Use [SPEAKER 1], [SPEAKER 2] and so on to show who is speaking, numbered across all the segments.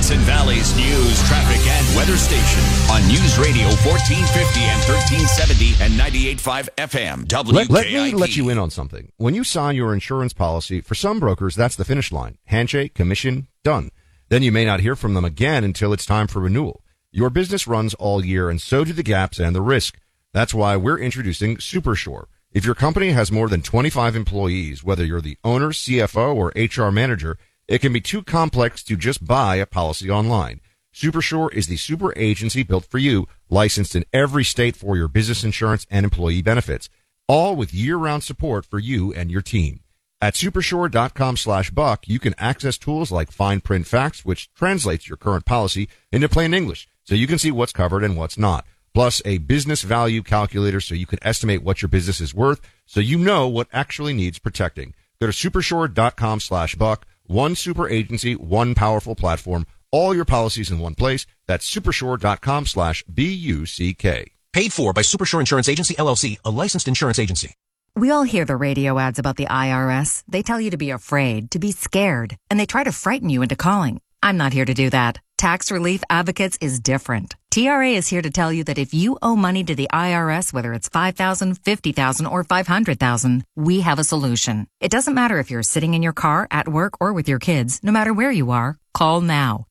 [SPEAKER 1] Hudson Valley's news, traffic, and weather station on News Radio 1450 and 1370 and 98.5 FM. WKIP.
[SPEAKER 2] Let me let you in on something. When you sign your insurance policy, for some brokers, that's the finish line. Handshake, commission, done. Then you may not hear from them again until it's time for renewal. Your business runs all year, and so do the gaps and the risk. That's why we're introducing SuperSure. If your company has more than 25 employees, whether you're the owner, CFO, or HR manager, it can be too complex to just buy a policy online. SuperSure is the super agency built for you, licensed in every state for your business insurance and employee benefits, all with year-round support for you and your team. At supersure.com/buck, you can access tools like fine print facts, which translates your current policy into plain English, so you can see what's covered and what's not. Plus a business value calculator so you can estimate what your business is worth, so you know what actually needs protecting. Go to supersure.com/buck. One super agency, one powerful platform, all your policies in one place. That's supersure.com/BUCK.
[SPEAKER 3] Paid for by Supersure Insurance Agency, LLC, a licensed insurance agency.
[SPEAKER 4] We all hear the radio ads about the IRS. They tell you to be afraid, to be scared, and they try to frighten you into calling. I'm not here to do that. Tax Relief Advocates is different. TRA is here to tell you that if you owe money to the IRS, whether it's $5,000, $50,000, or $500,000, we have a solution. It doesn't matter if you're sitting in your car, at work, or with your kids. No matter where you are, call now.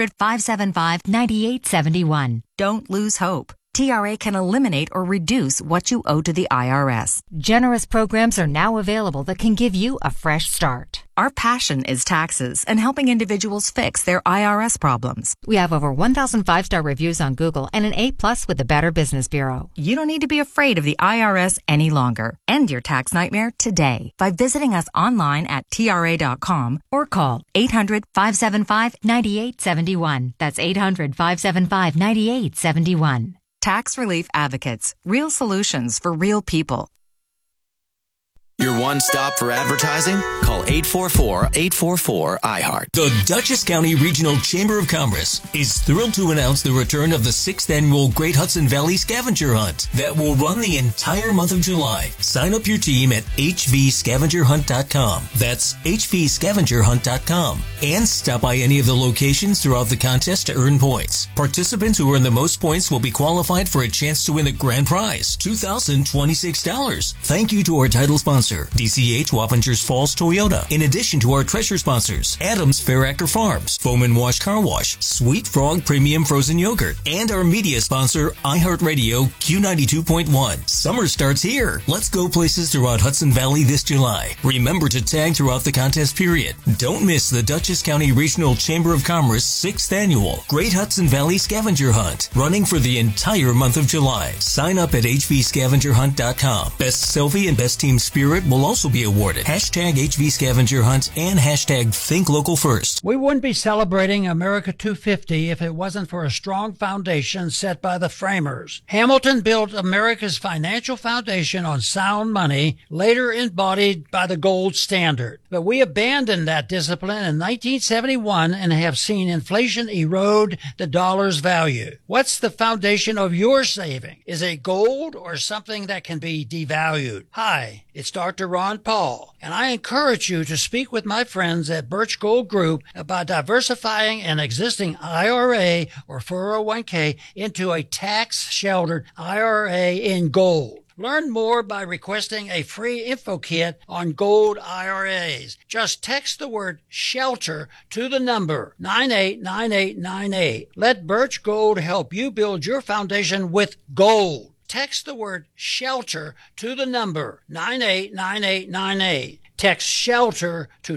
[SPEAKER 4] 800-575-9871. Don't lose hope. TRA can eliminate or reduce what you owe to the IRS.
[SPEAKER 5] Generous programs are now available that can give you a fresh start.
[SPEAKER 4] Our passion is taxes and helping individuals fix their IRS problems.
[SPEAKER 5] We have over 1,000 5-star reviews on Google and an A+ with the Better Business Bureau.
[SPEAKER 4] You don't need to be afraid of the IRS any longer. End your tax nightmare today by visiting us online at TRA.com or call 800-575-9871. That's 800-575-9871. Tax Relief Advocates. Real solutions for real people.
[SPEAKER 6] Your one stop for advertising? Call 844-844-iHeart.
[SPEAKER 7] The Dutchess County Regional Chamber of Commerce is thrilled to announce the return of the 6th annual Great Hudson Valley Scavenger Hunt that will run the entire month of July. Sign up your team at hvscavengerhunt.com. That's hvscavengerhunt.com. And stop by any of the locations throughout the contest to earn points. Participants who earn the most points will be qualified for a chance to win the grand prize, $2,026. Thank you to our title sponsor, DCH Wappingers Falls Toyota, in addition to our treasure sponsors, Adams Fair Acre Farms, Foam and Wash Car Wash, Sweet Frog Premium Frozen Yogurt, and our media sponsor, iHeartRadio Q92.1. Summer starts here. Let's go places throughout Hudson Valley this July. Remember to tag throughout the contest period. Don't miss the Dutchess County Regional Chamber of Commerce 6th Annual Great Hudson Valley Scavenger Hunt, running for the entire month of July. Sign up at hvscavengerhunt.com. Best selfie and best team spirit will also be awarded. Hashtag HV Scavenger Hunt and hashtag Think Local First.
[SPEAKER 8] We wouldn't be celebrating America 250 if it wasn't for a strong foundation set by the framers. Hamilton built America's financial foundation on sound money, later embodied by the gold standard. But we abandoned that discipline in 1971 and have seen inflation erode the dollar's value. What's the foundation of your saving? Is it gold or something that can be devalued? Hi, it's Dr. Ron Paul, and I encourage you to speak with my friends at Birch Gold Group about diversifying an existing IRA or 401k into a tax-sheltered IRA in gold. Learn more by requesting a free info kit on gold IRAs. Just text the word SHELTER to the number 989898. Let Birch Gold help you build your foundation with gold. Text the word SHELTER to the number 989898. Text SHELTER to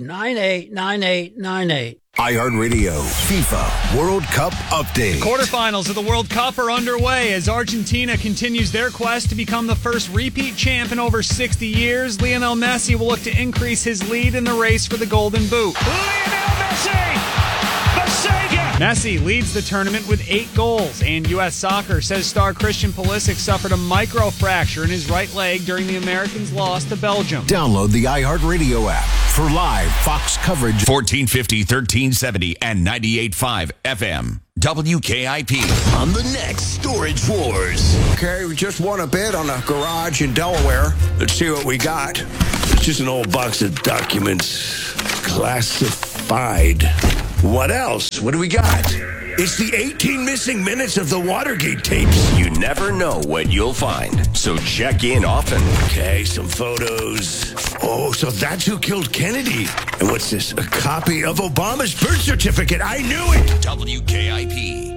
[SPEAKER 8] 989898.
[SPEAKER 9] iHeartRadio FIFA World Cup update.
[SPEAKER 10] The quarterfinals of the World Cup are underway as Argentina continues their quest to become the first repeat champ in over 60 years. Lionel Messi will look to increase his lead in the race for the Golden Boot.
[SPEAKER 11] Lionel Messi, the savior!
[SPEAKER 10] Messi leads the tournament with 8 goals, and U.S. Soccer says star Christian Pulisic suffered a microfracture in his right leg during the Americans' loss to Belgium.
[SPEAKER 9] Download the iHeartRadio app for live Fox coverage.
[SPEAKER 1] 1450, 1370, and 98.5 FM. WKIP.
[SPEAKER 6] On the next Storage Wars.
[SPEAKER 12] Okay, we just won a bid on a garage in Delaware. Let's see what we got. It's just an old box of documents. Classified. What else? What do we got? It's the 18 missing minutes of the Watergate tapes.
[SPEAKER 1] You never know what you'll find, so check in often.
[SPEAKER 12] Okay, some photos. Oh, so that's who killed Kennedy. And what's this? A copy of Obama's birth certificate. I knew it.
[SPEAKER 1] WKIP.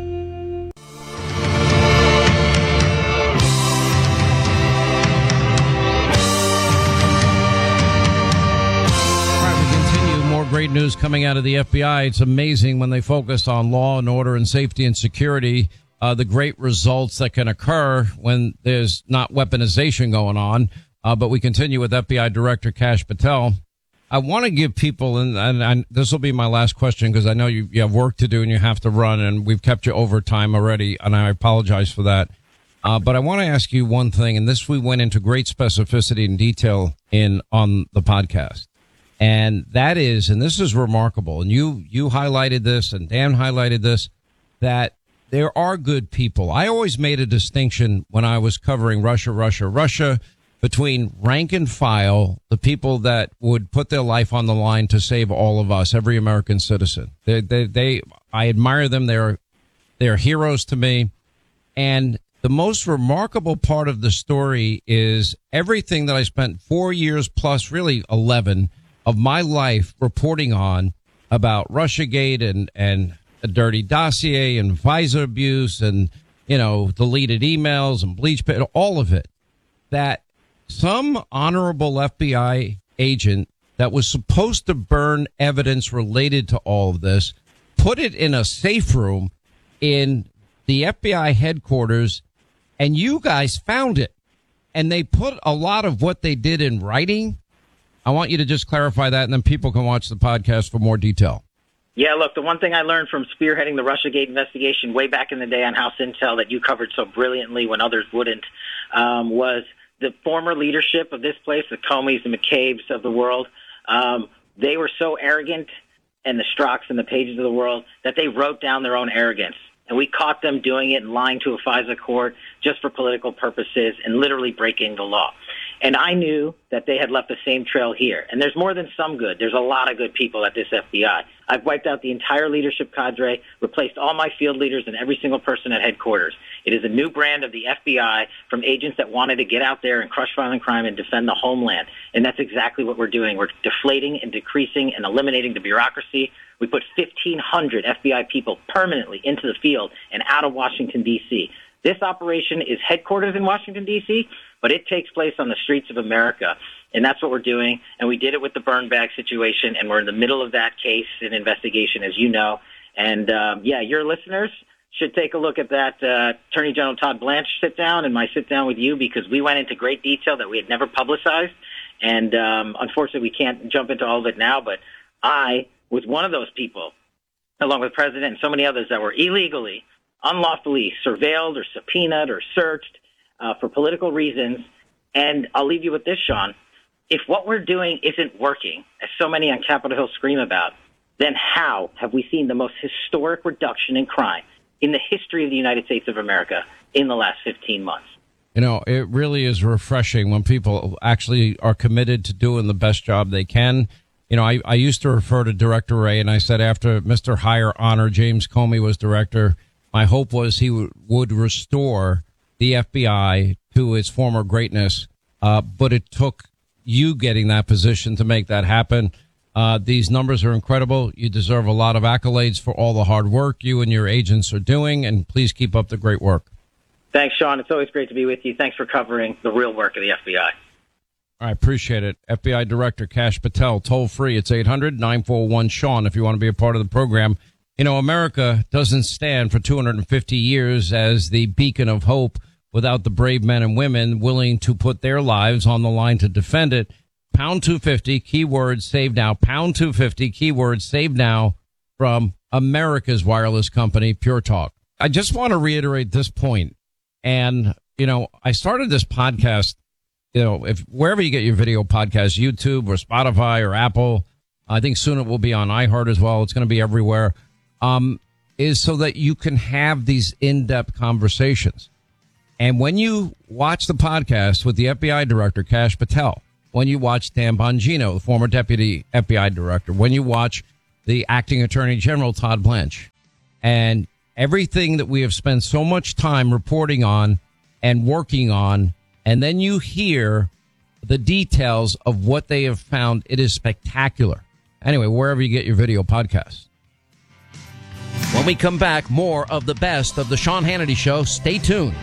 [SPEAKER 13] More great news coming out of the FBI. It's amazing when they focus on law and order and safety and security, the great results that can occur when there's not weaponization going on. But we continue with FBI Director Kash Patel. I want to give people, and this will be my last question because I know you have work to do and you have to run, and we've kept you over time already, and I apologize for that. But I want to ask you one thing, and this we went into great specificity and detail on the podcast. And that is, and this is remarkable, and you highlighted this and Dan highlighted this, that there are good people. I always made a distinction when I was covering Russia between rank and file, the people that would put their life on the line to save all of us, every American citizen. I admire them. They're heroes to me. And the most remarkable part of the story is everything that I spent 4 years plus, really 11, of my life reporting on about Russiagate and a dirty dossier and FISA abuse and, deleted emails and bleach pit, all of it, that some honorable FBI agent that was supposed to burn evidence related to all of this, put it in a safe room in the FBI headquarters, and you guys found it. And they put a lot of what they did in writing. I want you to just clarify that, and then people can watch the podcast for more detail.
[SPEAKER 14] Yeah, look, the one thing I learned from spearheading the Russiagate investigation way back in the day on House Intel that you covered so brilliantly when others wouldn't, was the former leadership of this place, the Comeys, the McCabe's of the world. They were so arrogant, and the Strzoks and the Pages of the world, that they wrote down their own arrogance. And we caught them doing it and lying to a FISA court just for political purposes and literally breaking the law. And I knew that they had left the same trail here. And there's more than some good. There's a lot of good people at this FBI. I've wiped out the entire leadership cadre, replaced all my field leaders and every single person at headquarters. It is a new brand of the FBI from agents that wanted to get out there and crush violent crime and defend the homeland. And that's exactly what we're doing. We're deflating and decreasing and eliminating the bureaucracy. We put 1,500 FBI people permanently into the field and out of Washington, D.C. This operation is headquartered in Washington, D.C., but it takes place on the streets of America, and that's what we're doing. And we did it with the burn bag situation, and we're in the middle of that case and investigation, as you know. And, your listeners should take a look at that Attorney General Todd Blanche sit-down and my sit-down with you, because we went into great detail that we had never publicized. And unfortunately, we can't jump into all of it now, but I was one of those people, along with the President and so many others, that were illegally, unlawfully surveilled or subpoenaed or searched for political reasons. And I'll leave you with this, Sean. If what we're doing isn't working, as so many on Capitol Hill scream about, then how have we seen the most historic reduction in crime in the history of the United States of America in the last 15 months?
[SPEAKER 13] It really is refreshing when people actually are committed to doing the best job they can. I used to refer to Director Wray, and I said after Mr. Higher Honor James Comey was director, my hope was he would restore the FBI to its former greatness. But it took you getting that position to make that happen. These numbers are incredible. You deserve a lot of accolades for all the hard work you and your agents are doing, and please keep up the great work.
[SPEAKER 14] Thanks, Sean. It's always great to be with you. Thanks for covering the real work of the FBI.
[SPEAKER 13] I appreciate it. FBI Director Kash Patel, toll free. It's 800-941-SEAN if you want to be a part of the program. America doesn't stand for 250 years as the beacon of hope without the brave men and women willing to put their lives on the line to defend it. Pound 250, keyword save now. Pound 250, keyword save now from America's wireless company, Pure Talk. I just want to reiterate this point. And, I started this podcast, if wherever you get your video podcast, YouTube or Spotify or Apple, I think soon it will be on iHeart as well. It's going to be everywhere. Is so that you can have these in-depth conversations. And when you watch the podcast with the FBI Director, Kash Patel, when you watch Dan Bongino, the former Deputy FBI Director, when you watch the acting Attorney General, Todd Blanche. And everything that we have spent so much time reporting on and working on, and then you hear the details of what they have found. It is spectacular. Anyway, wherever you get your video podcasts. When we come back, more of the best of the Sean Hannity Show. Stay tuned.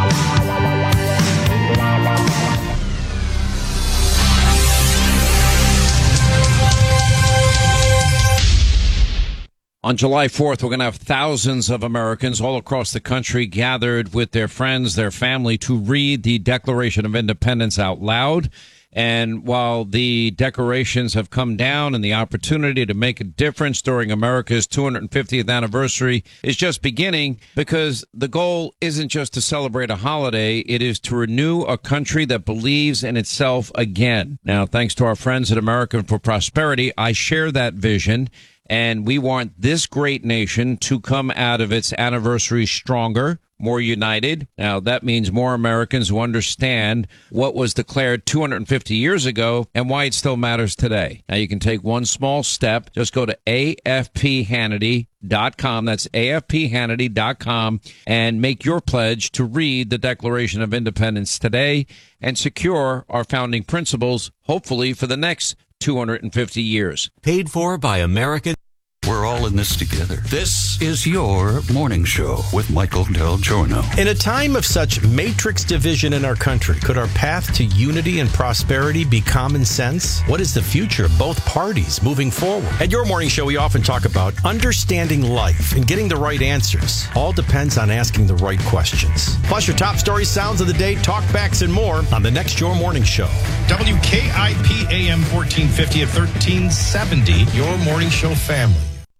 [SPEAKER 13] On July 4th, we're going to have thousands of Americans all across the country gathered with their friends, their family, to read the Declaration of Independence out loud. And while the decorations have come down and the opportunity to make a difference during America's 250th anniversary is just beginning, because the goal isn't just to celebrate a holiday, it is to renew a country that believes in itself again. Now, thanks to our friends at American for Prosperity, I share that vision. And we want this great nation to come out of its anniversary stronger, more united. Now, that means more Americans who understand what was declared 250 years ago and why it still matters today. Now, you can take one small step. Just go to AFPHannity.com. That's AFPHannity.com and make your pledge to read the Declaration of Independence today and secure our founding principles, hopefully for the next 250 years.
[SPEAKER 15] Paid for by American. We're all in this together. This is your morning show with Michael Del Giorno.
[SPEAKER 16] In a time of such matrix division in our country, could our path to unity and prosperity be common sense? What is the future of both parties moving forward? At your morning show, we often talk about understanding life and getting the right answers. All depends on asking the right questions. Plus your top stories, sounds of the day, talkbacks, and more on the next Your Morning Show.
[SPEAKER 17] WKIP AM 1450 at 1370, Your Morning Show family.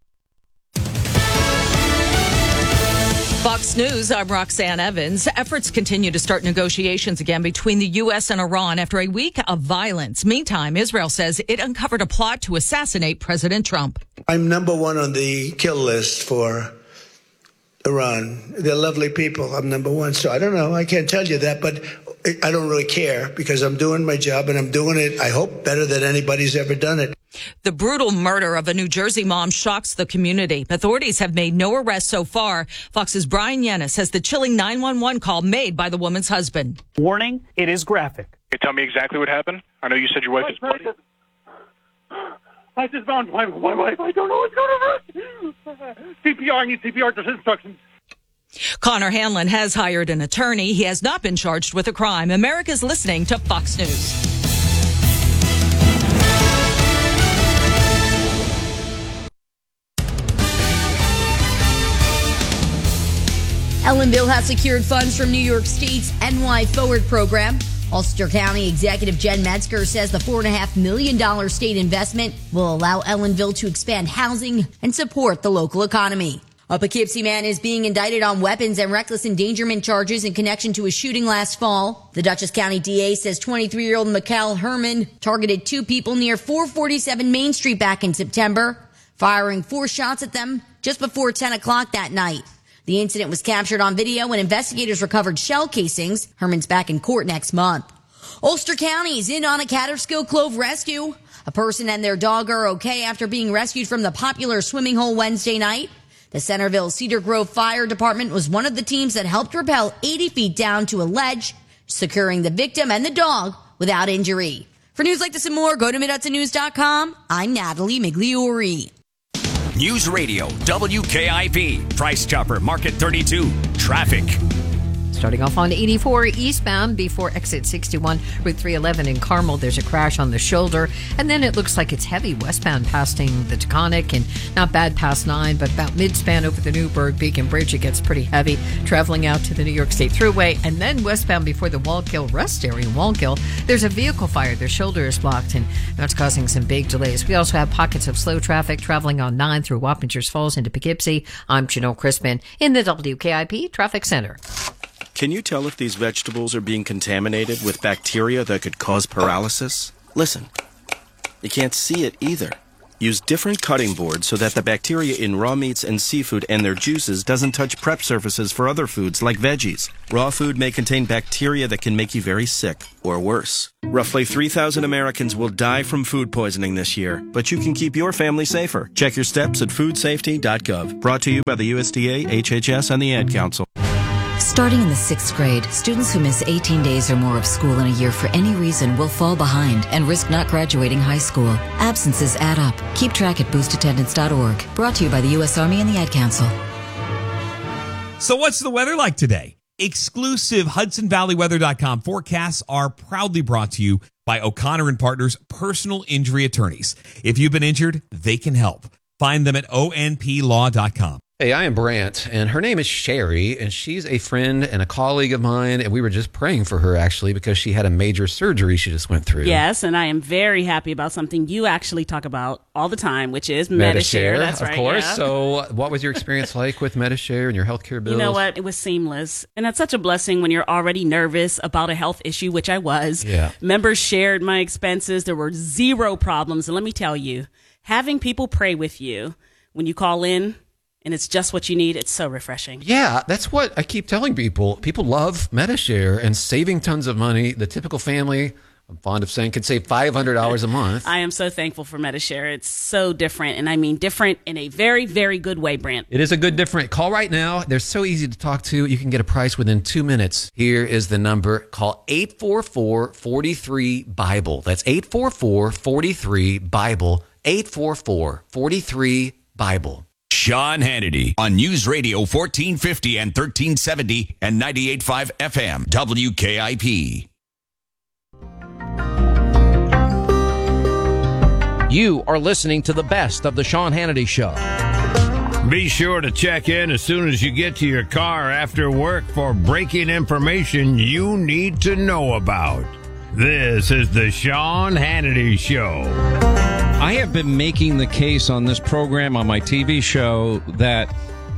[SPEAKER 18] Fox News, I'm Roxanne Evans. Efforts continue to start negotiations again between the U.S. and Iran after a week of violence. Meantime, Israel says it uncovered a plot to assassinate President Trump.
[SPEAKER 19] I'm number one on the kill list for Iran. They're lovely people. I'm number one. So I don't know. I can't tell you that, but I don't really care because I'm doing my job and I'm doing it, I hope, better than anybody's ever done it.
[SPEAKER 18] The brutal murder of a New Jersey mom shocks the community. Authorities have made no arrests so far. Fox's Brian Yennis has the chilling 911 call made by the woman's husband.
[SPEAKER 20] Warning, it is graphic.
[SPEAKER 21] Can you tell me exactly what happened? I know you said your wife is bloody.
[SPEAKER 20] I just found my wife. I don't know what's going on. CPR, I need CPR, there's instructions.
[SPEAKER 18] Connor Hanlon has hired an attorney. He has not been charged with a crime. America's listening to Fox News.
[SPEAKER 22] Ellenville has secured funds from New York State's NY Forward program. Ulster County Executive Jen Metzger says the $4.5 million state investment will allow Ellenville to expand housing and support the local economy. A Poughkeepsie man is being indicted on weapons and reckless endangerment charges in connection to a shooting last fall. The Dutchess County DA says 23-year-old Mikhail Herman targeted two people near 447 Main Street back in September, firing 4 shots at them just before 10 o'clock that night. The incident was captured on video when investigators recovered shell casings. Herman's back in court next month. Ulster County is in on a Catterskill Clove rescue. A person and their dog are okay after being rescued from the popular swimming hole Wednesday night. The Centerville Cedar Grove Fire Department was one of the teams that helped rappel 80 feet down to a ledge, securing the victim and the dog without injury. For news like this and more, go to MidHudsonNews.com. I'm Natalie Migliori.
[SPEAKER 1] News Radio, WKIP, Price Chopper, Market 32, traffic.
[SPEAKER 5] Starting off on 84 eastbound before exit 61, Route 311 in Carmel. There's a crash on the shoulder. And then it looks like it's heavy westbound passing the Taconic and not bad past 9, but about mid-span over the Newburgh Beacon Bridge. It gets pretty heavy traveling out to the New York State Thruway. And then westbound before the Wallkill rest area in Wallkill, there's a vehicle fire. Their shoulder is blocked and that's causing some big delays. We also have pockets of slow traffic traveling on 9 through Wappingers Falls into Poughkeepsie. I'm Janelle Crispin in the WKIP Traffic Center.
[SPEAKER 23] Can you tell if these vegetables are being contaminated with bacteria that could cause paralysis? Listen, you can't see it either, Use different cutting boards so that the bacteria in raw meats and seafood and their juices doesn't touch prep surfaces for other foods like veggies. Raw food may contain bacteria that can make you very sick, or worse. Roughly 3,000 Americans will die from food poisoning this year, but you can keep your family safer. Check your steps at foodsafety.gov. Brought to you by the USDA, HHS, and the Ad Council.
[SPEAKER 2] Starting in the 6th grade, students who miss 18 days or more of school in a year for any reason will fall behind and risk not graduating high school. Absences add up. Keep track at boostattendance.org. Brought to you by the U.S. Army and the Ad Council.
[SPEAKER 3] So what's the weather like today? Exclusive HudsonValleyWeather.com forecasts are proudly brought to you by O'Connor & Partners Personal Injury Attorneys. If you've been injured, they can help. Find them at onplaw.com.
[SPEAKER 4] Hey, I am Brant, and her name is Sherry, and she's a friend and a colleague of mine, and we were just praying for her, actually, because she had a major surgery she just went through.
[SPEAKER 24] Yes, and I am very happy about something you actually talk about all the time, which is Medi-Share. That's right,
[SPEAKER 4] of course.
[SPEAKER 24] Yeah.
[SPEAKER 4] So what was your experience like with Medi-Share and your healthcare bills?
[SPEAKER 24] You know what? It was seamless, and that's such a blessing when you're already nervous about a health issue, which I was.
[SPEAKER 4] Yeah.
[SPEAKER 24] Members shared my expenses. There were zero problems, and let me tell you, having people pray with you when you call in, and it's just what you need. It's so refreshing.
[SPEAKER 4] Yeah, that's what I keep telling people. People love Medi-Share and saving tons of money. The typical family, I'm fond of saying, can save $500 a month.
[SPEAKER 24] I am so thankful for Medi-Share. It's so different, and I mean different in a very, very good way, Brent.
[SPEAKER 4] It is a good different. Call right now. They're so easy to talk to. You can get a price within 2 minutes. Here is the number. Call 844-43-BIBLE. That's 844-43-BIBLE. 844-43-BIBLE.
[SPEAKER 1] Sean Hannity on News Radio 1450 and 1370 and 98.5 FM WKIP.
[SPEAKER 13] You are listening to the best of the Sean Hannity Show.
[SPEAKER 25] Be sure to check in as soon as you get to your car after work for breaking information you need to know about. This is the Sean Hannity Show.
[SPEAKER 13] I have been making the case on this program, on my TV show, that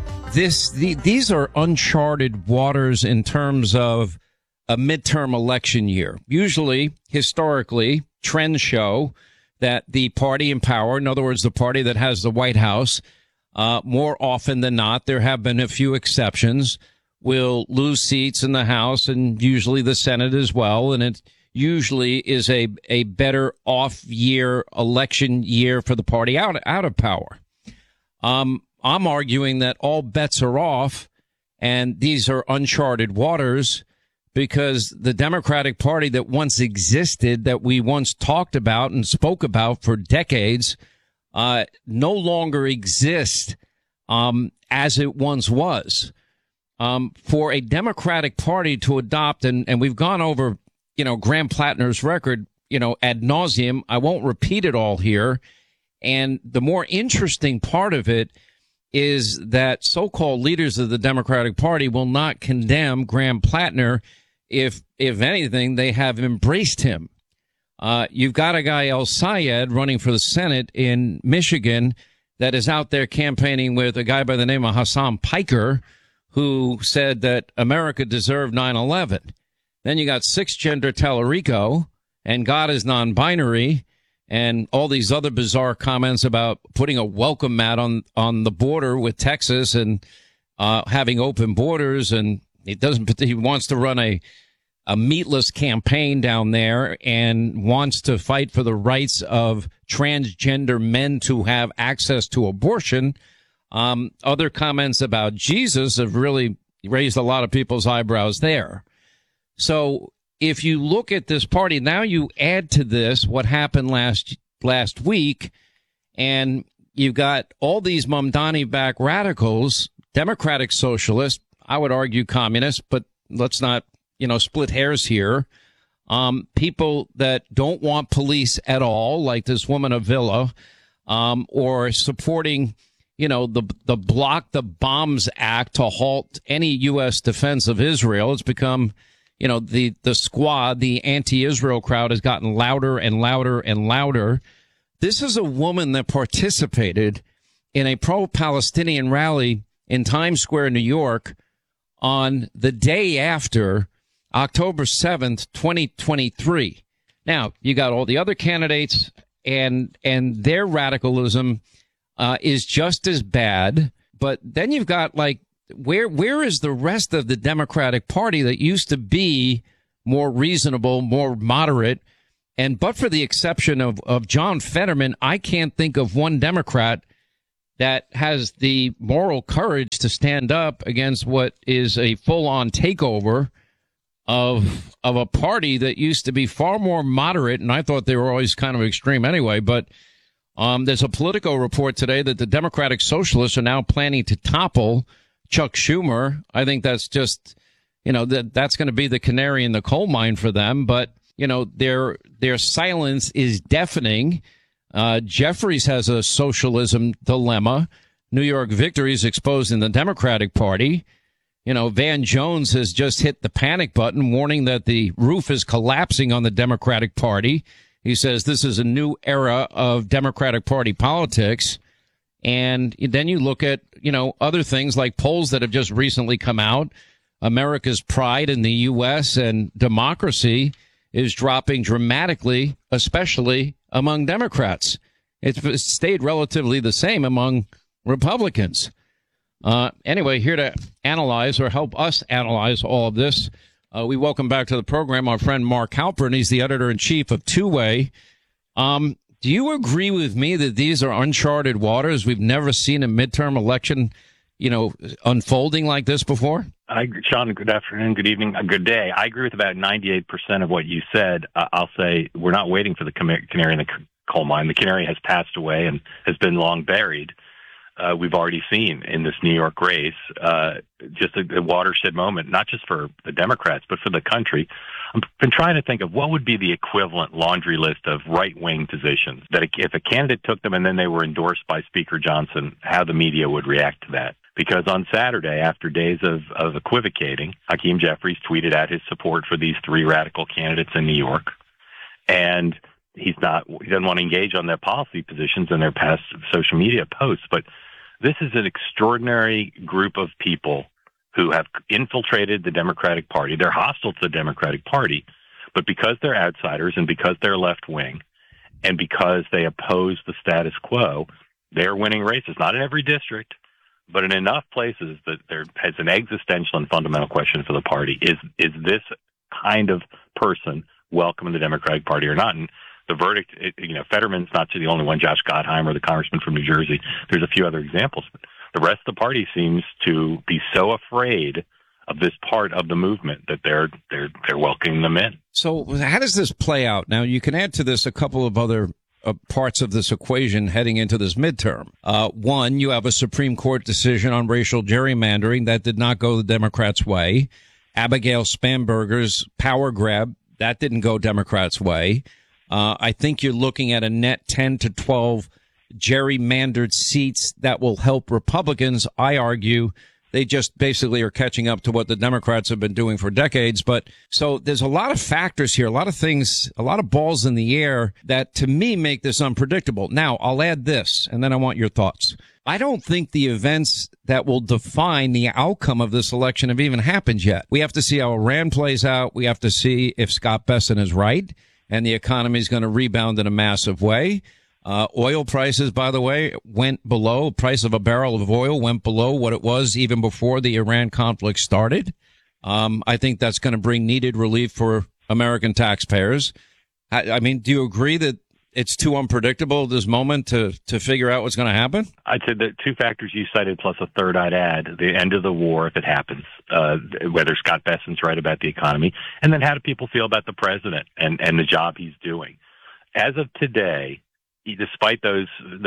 [SPEAKER 13] these are uncharted waters in terms of a midterm election year. Usually, historically, trends show that the party in power, in other words, the party that has the White House, more often than not, there have been a few exceptions, will lose seats in the House and usually the Senate as well, and it usually is a better off year, election year for the party out of power. I'm arguing that all bets are off, and these are uncharted waters because the Democratic Party that once existed, that we once talked about and spoke about for decades, no longer exists as it once was. For a Democratic Party to adopt, and we've gone over Graham Plattner's record, ad nauseum. I won't repeat it all here. And the more interesting part of it is that so-called leaders of the Democratic Party will not condemn Graham Plattner. If anything, they have embraced him. You've got a guy, El Sayed, running for the Senate in Michigan that is out there campaigning with a guy by the name of Hassan Piker, who said that America deserved 9/11. Then you got six-gender Tallarico and God is non-binary and all these other bizarre comments about putting a welcome mat on the border with Texas and having open borders. And he wants to run a meatless campaign down there and wants to fight for the rights of transgender men to have access to abortion. Other comments about Jesus have really raised a lot of people's eyebrows there. So if you look at this party, now you add to this what happened last week, and you've got all these Mamdani-backed radicals, Democratic socialists, I would argue communists, but let's not, split hairs here. People that don't want police at all, like this woman Avila, or supporting, the Block the Bombs Act to halt any U.S. defense of Israel. It's become the squad, the anti-Israel crowd has gotten louder and louder and louder. This is a woman that participated in a pro-Palestinian rally in Times Square, New York, on the day after October 7th, 2023. Now, you got all the other candidates and their radicalism is just as bad. But then you've got like, where is the rest of the Democratic Party that used to be more reasonable, more moderate? And but for the exception of John Fetterman, I can't think of one Democrat that has the moral courage to stand up against what is a full-on takeover of a party that used to be far more moderate, and I thought they were always kind of extreme anyway. But there's a Politico report today that the Democratic Socialists are now planning to topple Chuck Schumer. I think that's just, that's going to be the canary in the coal mine for them. But, their silence is deafening. Jeffries has a socialism dilemma. New York Victory is exposing the Democratic Party. Van Jones has just hit the panic button, warning that the roof is collapsing on the Democratic Party. He says this is a new era of Democratic Party politics. And then you look at, other things like polls that have just recently come out. America's pride in the U.S. and democracy is dropping dramatically, especially among Democrats. It's stayed relatively the same among Republicans. Anyway, here to analyze or help us analyze all of this, we welcome back to the program our friend Mark Halperin. He's the editor-in-chief of Two Way. Do you agree with me that these are uncharted waters? We've never seen a midterm election, unfolding like this before?
[SPEAKER 7] Sean, good afternoon, good evening, good day. I agree with about 98% of what you said. I'll say we're not waiting for the canary in the coal mine. The canary has passed away and has been long buried. We've already seen in this New York race just a watershed moment, not just for the Democrats, but for the country. I've been trying to think of what would be the equivalent laundry list of right-wing positions, that if a candidate took them and then they were endorsed by Speaker Johnson, how the media would react to that. Because on Saturday, after days of equivocating, Hakeem Jeffries tweeted out his support for these three radical candidates in New York. And he doesn't want to engage on their policy positions in their past social media posts. But this is an extraordinary group of people who have infiltrated the Democratic Party. They're hostile to the Democratic Party, but because they're outsiders and because they're left-wing and because they oppose the status quo, they're winning races, not in every district, but in enough places that there is an existential and fundamental question for the party. Is this kind of person welcome in the Democratic Party or not? And the verdict, Fetterman's not the only one, Josh Gottheimer, the congressman from New Jersey. There's a few other examples. But the rest of the party seems to be so afraid of this part of the movement that they're welcoming them in.
[SPEAKER 13] So how does this play out? Now, you can add to this a couple of other parts of this equation heading into this midterm. One, you have a Supreme Court decision on racial gerrymandering that did not go the Democrats' way. Abigail Spanberger's power grab, that didn't go Democrats' way. I think you're looking at a net 10 to 12 gerrymandered seats that will help Republicans. I argue they just basically are catching up to what the Democrats have been doing for decades. But so there's a lot of factors here, a lot of things, a lot of balls in the air that to me make this unpredictable. Now, I'll add this, and then I want your thoughts. I don't think the events that will define the outcome of this election have even happened yet. We have to see how Iran plays out. We have to see if Scott Bessent is right and the economy is going to rebound in a massive way. Oil prices, by the way, went below. Price of a barrel of oil went below what it was even before the Iran conflict started. I think that's going to bring needed relief for American taxpayers. I mean, do you agree that it's too unpredictable at this moment to figure out what's going to happen?
[SPEAKER 7] I'd say the two factors you cited plus a third I'd add, the end of the war if it happens, whether Scott Bessent's right about the economy, and then how do people feel about the president and the job he's doing. As of today, despite those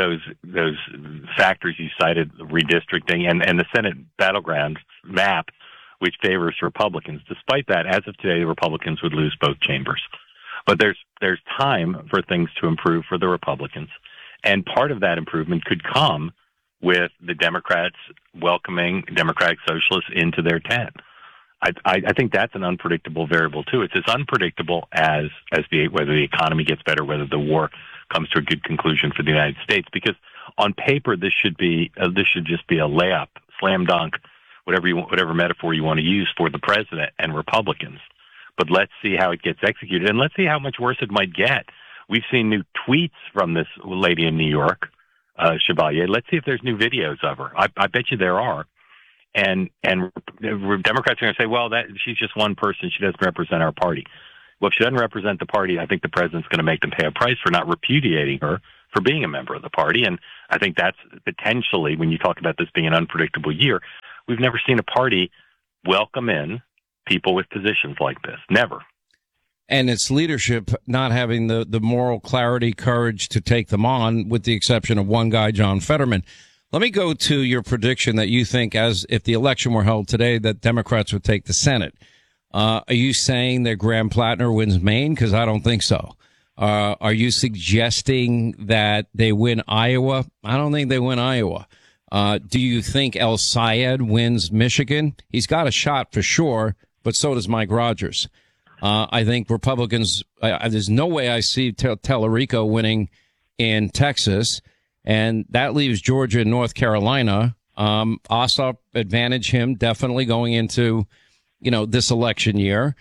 [SPEAKER 7] factors you cited, redistricting and the Senate battleground map, which favors Republicans, despite that, as of today, the Republicans would lose both chambers. But there's time for things to improve for the Republicans, and part of that improvement could come with the Democrats welcoming Democratic Socialists into their tent. I think that's an unpredictable variable too. It's as unpredictable as whether the economy gets better, whether the war comes to a good conclusion for the United States. Because on paper, this should just be a layup, slam dunk, whatever metaphor you want to use for the president and Republicans. But let's see how it gets executed, and let's see how much worse it might get We've seen new tweets from this lady in New York, Chevalier. Let's see if there's new videos of her. I bet you there are. And Democrats are going to say, well, that she's just one person. She doesn't represent our party. Well, if she doesn't represent the party, I think the president's going to make them pay a price for not repudiating her for being a member of the party. And I think that's potentially, when you talk about this being an unpredictable year, we've never seen a party welcome in people with positions like this. Never.
[SPEAKER 13] And its leadership not having the moral clarity, courage to take them on, with the exception of one guy, John Fetterman. Let me go to your prediction that you think, as if the election were held today, that Democrats would take the Senate. Are you saying that Graham Plattner wins Maine? Because I don't think so. Are you suggesting that they win Iowa? I don't think they win Iowa. Do you think El Sayed wins Michigan? He's got a shot for sure, but so does Mike Rogers. I think Republicans, there's no way I see Tellerico winning in Texas. And that leaves Georgia and North Carolina. Ossoff advantage him definitely going into, this election year.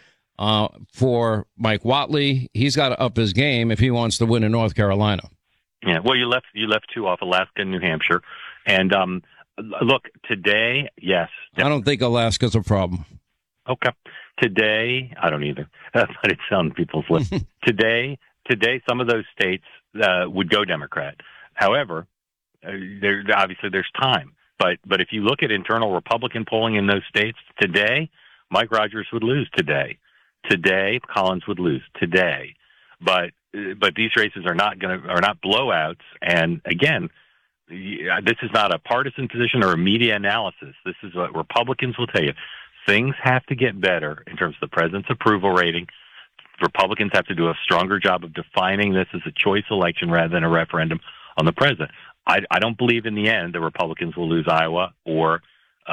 [SPEAKER 13] For Mike Whatley, he's got to up his game if he wants to win in North Carolina.
[SPEAKER 7] Yeah, well, you left two off, Alaska and New Hampshire. And look, today, yes.
[SPEAKER 13] I don't think Alaska's a problem.
[SPEAKER 7] Okay. Today, I don't either. But it's on people's lips. Today, some of those states would go Democrat. However, obviously there's time. But if you look at internal Republican polling in those states today, Mike Rogers would lose today. Today, Collins would lose today. But these races are not blowouts. And again, this is not a partisan position or a media analysis. This is what Republicans will tell you. Things have to get better in terms of the president's approval rating. Republicans have to do a stronger job of defining this as a choice election rather than a referendum on the president. I don't believe in the end the Republicans will lose Iowa or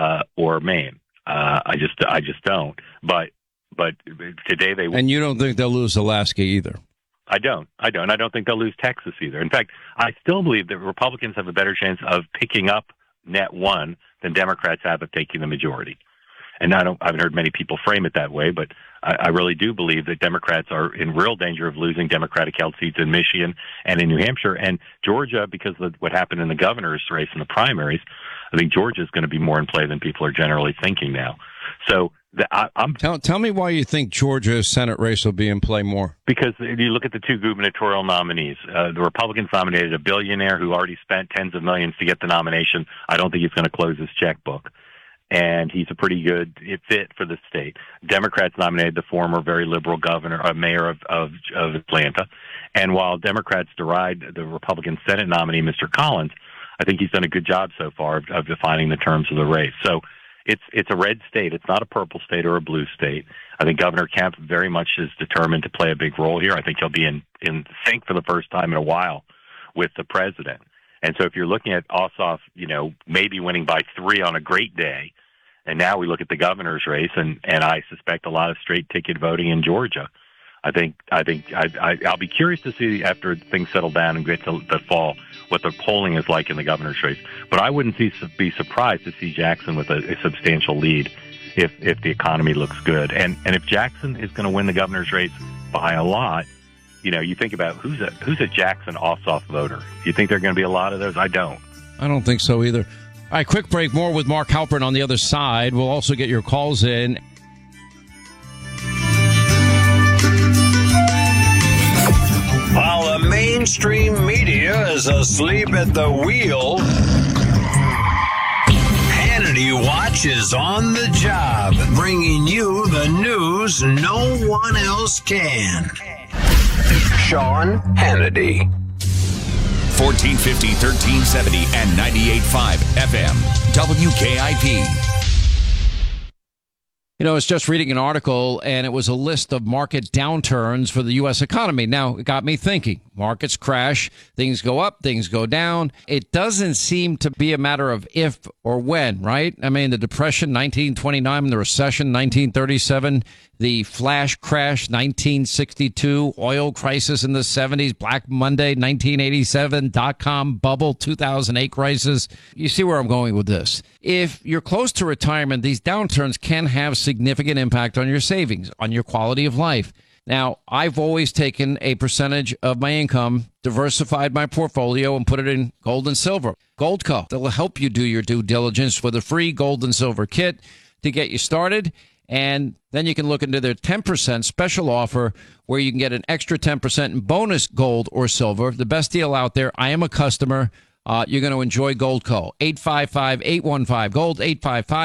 [SPEAKER 7] Maine. I just don't. But today they will.
[SPEAKER 13] And you don't think they'll lose Alaska either?
[SPEAKER 7] I don't. I don't think they'll lose Texas either. In fact, I still believe that Republicans have a better chance of picking up net one than Democrats have of taking the majority. And I haven't heard many people frame it that way, but I really do believe that Democrats are in real danger of losing Democratic-held seats in Michigan and in New Hampshire. And Georgia, because of what happened in the governor's race in the primaries, I think Georgia is going to be more in play than people are generally thinking now. So
[SPEAKER 13] tell me why you think Georgia's Senate race will be in play more.
[SPEAKER 7] Because if you look at the two gubernatorial nominees, the Republicans nominated a billionaire who already spent tens of millions to get the nomination. I don't think he's going to close his checkbook. And he's a pretty good fit for the state. Democrats nominated the former very liberal mayor of Atlanta. And while Democrats deride the Republican Senate nominee, Mr. Collins, I think he's done a good job so far of defining the terms of the race. So it's a red state. It's not a purple state or a blue state. I think Governor Kemp very much is determined to play a big role here. I think he'll be in sync for the first time in a while with the president. And so if you're looking at Ossoff, maybe winning by 3 on a great day, and now we look at the governor's race, and I suspect a lot of straight ticket voting in Georgia. I'll be curious to see after things settle down and get to the fall what the polling is like in the governor's race. But I wouldn't be surprised to see Jackson with a substantial lead if the economy looks good. And if Jackson is going to win the governor's race by a lot, you think about who's a Jackson Ossoff voter. Do you think there are going to be a lot of those? I don't
[SPEAKER 13] think so either. All right, quick break. More with Mark Halpern on the other side. We'll also get your calls in.
[SPEAKER 25] While the mainstream media is asleep at the wheel, Hannity Watch is on the job, bringing you the news no one else can. Sean Hannity.
[SPEAKER 1] 1450, 1370, and 98.5 FM. WKIP.
[SPEAKER 13] I was just reading an article, and it was a list of market downturns for the U.S. economy. Now, it got me thinking. Markets crash, things go up, things go down. It doesn't seem to be a matter of if or when, right? I mean, the Depression, 1929, the recession, 1937, the flash crash, 1962, oil crisis in the 70s, Black Monday, 1987, dot-com bubble, 2008 crisis. You see where I'm going with this. If you're close to retirement, these downturns can have significant impact on your savings, on your quality of life. Now, I've always taken a percentage of my income, diversified my portfolio, and put it in gold and silver. Goldco, they'll help you do your due diligence with a free gold and silver kit to get you started. And then you can look into their 10% special offer where you can get an extra 10% in bonus gold or silver. The best deal out there. I am a customer. You're going to enjoy Goldco. 855-815-GOLD, 855